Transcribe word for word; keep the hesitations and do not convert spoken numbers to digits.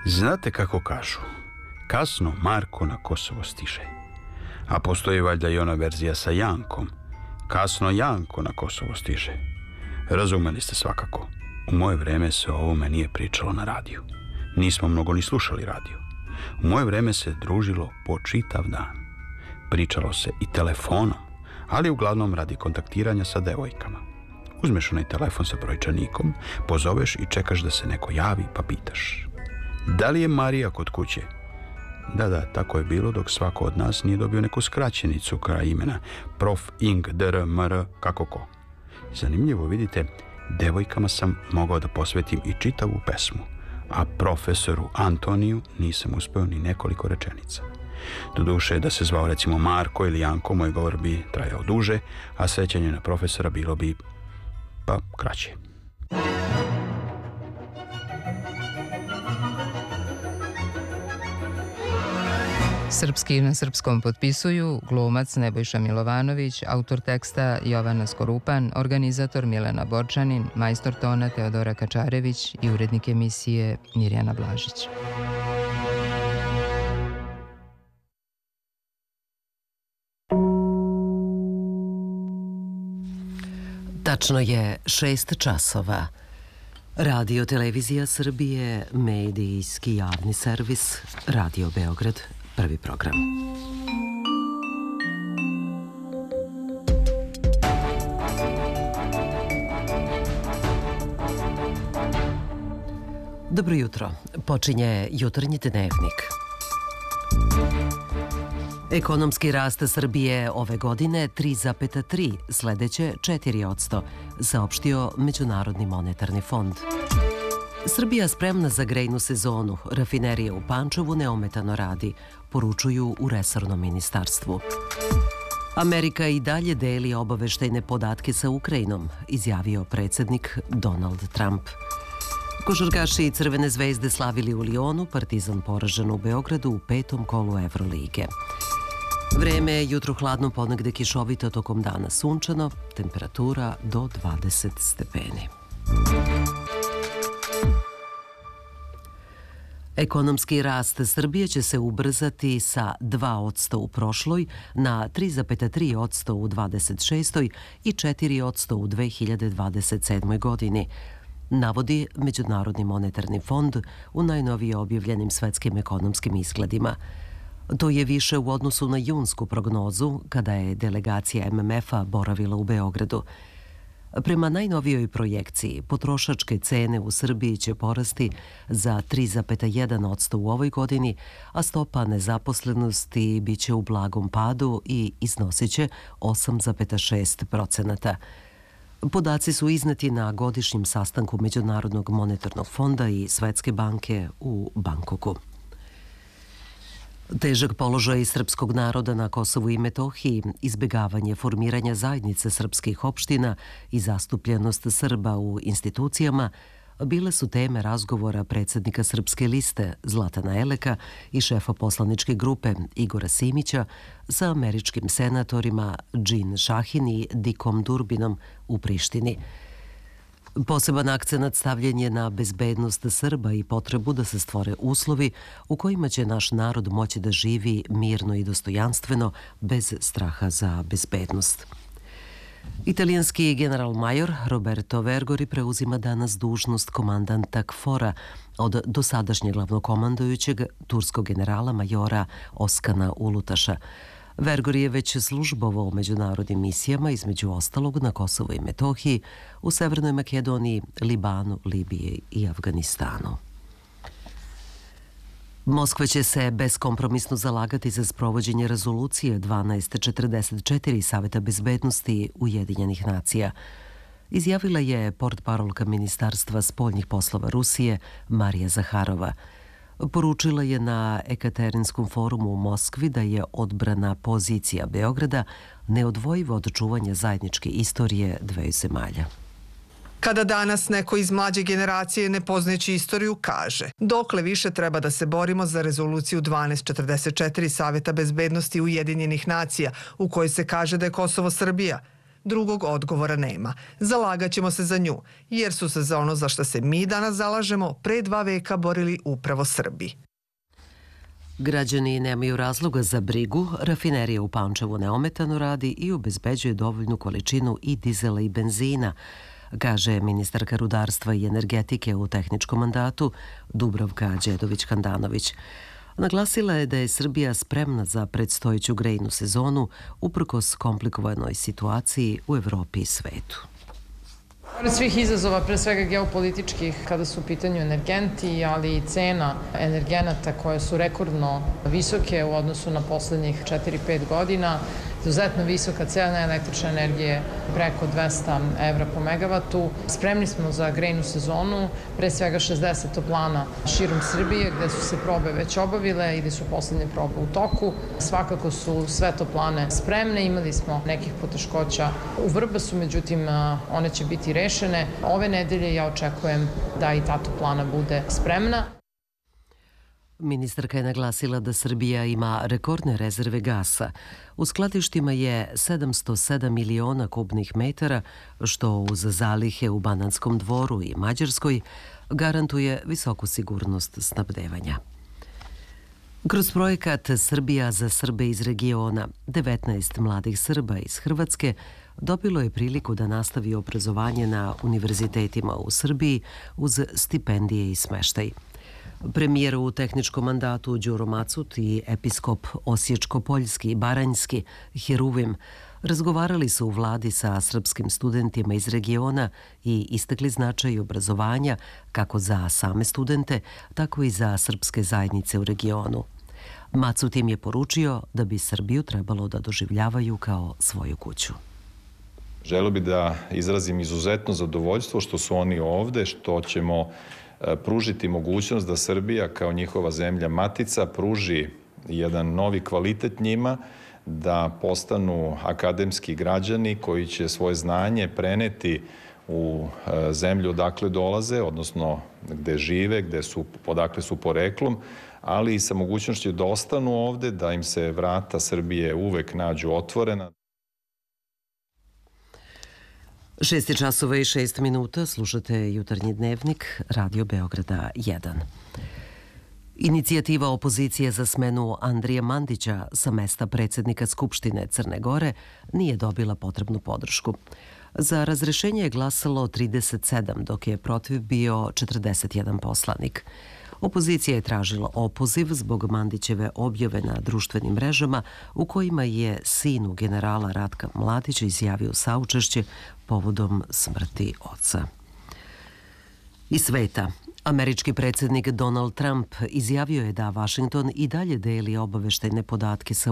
Znate kako kažu, kasno Marko na Kosovo stiže. A postoji valjda i ona verzija sa Jankom. Kasno Janko na Kosovo stiže. Razumeli ste svakako. U moje vreme se o ovome nije pričalo na radiju. Nismo mnogo ni slušali radio. U moje vreme se družilo po čitav dan. Pričalo se i telefonom, ali uglavnom radi kontaktiranja sa devojkama. Uzmeš onaj telefon sa brojčanikom, pozoveš i čekaš da se neko javi pa pitaš: da li je Marija kod kuće? Da, da, tako je bilo dok svako od nas nije dobio neku skraćenicu kraj imena. Prof, ing, dr, mr, kako ko. Zanimljivo, vidite, devojkama sam mogao da posvetim i čitavu pesmu, a profesoru Antoniju nisam uspeo ni nekoliko rečenica. Doduše, da se zvao recimo Marko ili Janko, moj govor bi trajao duže, a sećanje na profesora bilo bi, pa, kraće. Srpski na srpskom potpisuju glumac Nebojša Milovanović, autor teksta Jovana Skorupan, organizator Milena Borčanin, majstor tona Teodora Kačarević i urednik emisije Mirjana Blažić. Tačno je šest časova. Radio Televizija Srbije, medijski javni servis, Radio Beograd, prvi program. Dobro jutro. Počinje jutarnji dnevnik. Ekonomski rast Srbije ove godine tri zarez tri, sledeće četiri posto, saopštio Međunarodni monetarni fond. Srbija spremna za grejnu sezonu, rafinerija u Pančevu neometano radi, poručuju u resornom ministarstvu. Amerika i dalje deli obaveštajne podatke sa Ukrajinom, izjavio predsjednik Donald Trump. Košarkaši Crvene zvezde slavili u Lionu, Partizan poražen u Beogradu u petom kolu Evrolige. Vreme je jutro hladno, ponegde kišovito, tokom dana sunčano, temperatura do dvadeset stepeni. Ekonomski rast Srbije će se ubrzati sa dva posto u prošloj na tri zarez tri posto u dvadeset šestoj i četiri posto u dve hiljade dvadeset sedmoj godini, navodi Međunarodni monetarni fond u najnovije objavljenim svetskim ekonomskim izgledima. To je više u odnosu na junsku prognozu, kada je delegacija M M F-a boravila u Beogradu. Prema najnovijoj projekciji, potrošačke cene u Srbiji će porasti za tri zarez jedan posto u ovoj godini, a stopa nezaposlenosti biće u blagom padu i iznosiće osam zarez šest procenata. Podaci su izneti na godišnjem sastanku Međunarodnog monetarnog fonda i Svetske banke u Bankoku. Težak položaj srpskog naroda na Kosovu i Metohiji, izbjegavanje formiranja zajednice srpskih opština i zastupljenost Srba u institucijama bile su teme razgovora predsjednika Srpske liste Zlatana Eleka i šefa poslaničke grupe Igora Simića sa američkim senatorima Džin Šahin i Dikom Durbinom u Prištini. Poseban akcenat stavljen je na bezbednost Srba i potrebu da se stvore uslovi u kojima će naš narod moći da živi mirno i dostojanstveno, bez straha za bezbednost. Italijanski general major Roberto Vergori preuzima danas dužnost komandanta KFOR-a od dosadašnjeg glavnokomandujućeg turskog generala majora Oskana Ulutaša. Vergori je već službovao u međunarodnim misijama, između ostalog na Kosovu i Metohiji, u Severnoj Makedoniji, Libanu, Libiji i Afganistanu. Moskva će se beskompromisno zalagati za sprovođenje rezolucije dvanaest četrdeset četiri Saveta bezbednosti Ujedinjenih nacija, izjavila je portparolka Ministarstva spoljnih poslova Rusije Marija Zaharova. Poručila je na Ekaterinskom forumu u Moskvi da je odbrana pozicija Beograda neodvojiva od čuvanja zajedničke istorije dveju zemalja. Kada danas neko iz mlađe generacije, ne poznajući istoriju, kaže: dokle više treba da se borimo za rezoluciju dvanaest četrdeset četiri Saveta bezbednosti Ujedinjenih nacija, u kojoj se kaže da je Kosovo Srbija. drugog odgovora nema. Zalagaćemo se za nju, jer su se za ono za što se mi danas zalažemo pre dva veka borili upravo Srbi. Građani nemaju razloga za brigu, rafinerija u Pančevu neometano radi i obezbeđuje dovoljnu količinu i dizela i benzina, kaže ministarka rudarstva i energetike u tehničkom mandatu Dubravka Đedović-Handanović. Naglasila je da je Srbija spremna za predstojeću grejnu sezonu uprkos komplikovanoj situaciji u Evropi i svetu. Pored svih izazova, pre svega geopolitičkih, kada su u pitanju energenti, ali i cena energenata koje su rekordno visoke u odnosu na poslednjih četiri pet godina, izuzetno visoka cena električne energije preko dvesta evra po megavatu. Spremni smo za grejnu sezonu, pre svega šezdeset toplana širom Srbije, gde su se probe već obavile i gde su poslednje probe u toku. Svakako su sve toplane spremne, imali smo nekih poteškoća u Vrbasu, međutim one će biti rešene. Ove nedelje ja očekujem da i ta toplana bude spremna. Ministarka je naglasila da Srbija ima rekordne rezerve gasa. U skladištima je sedamsto sedam miliona kubnih metara, što uz zalihe u Bananskom Dvoru i Mađarskoj garantuje visoku sigurnost snabdevanja. Kroz projekat Srbija za Srbe iz regiona, devetnaest mladih Srba iz Hrvatske dobilo je priliku da nastavi obrazovanje na univerzitetima u Srbiji uz stipendije i smeštaj. Premijer u tehničkom mandatu Đuro Macut i episkop Osječko-Poljski i Baranjski Heruvim razgovarali su u vladi sa srpskim studentima iz regiona i istakli značaj obrazovanja kako za same studente, tako i za srpske zajednice u regionu. Macut im je poručio da bi Srbiju trebalo da doživljavaju kao svoju kuću. Želeo bi da izrazim izuzetno zadovoljstvo što su oni ovde, što ćemo pružiti mogućnost da Srbija kao njihova zemlja matica pruži jedan novi kvalitet njima, da postanu akademski građani koji će svoje znanje preneti u zemlju odakle dolaze, odnosno gde žive, gde su, odakle su poreklom, ali i sa mogućnošću da ostanu ovde, da im se vrata Srbije uvek nađu otvorena. Šest časova i šest minuta, slušate jutarnji dnevnik Radio Beograda jedan. Inicijativa opozicije za smenu Andrija Mandića sa mesta predsjednika Skupštine Crne Gore nije dobila potrebnu podršku. Za razrešenje je glasalo trideset sedam, dok je protiv bio četrdeset jedan poslanik. Opozicija je tražila opoziv zbog Mandićeve objave na društvenim mrežama u kojima je sinu generala Ratka Mladića izjavio saučešće povodom smrti oca. Iz sveta. Američki predsjednik Donald Trump izjavio je da Washington i dalje deli obaveštajne podatke sa